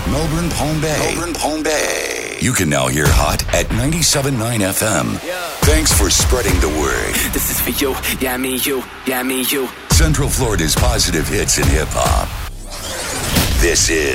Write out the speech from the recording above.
Melbourne, Palm Bay. You can now hear Hot at 97.9 FM. Yeah. Thanks for spreading the word. This is for you, yeah, me, you, yeah, me, you. Central Florida's positive hits in hip-hop. This is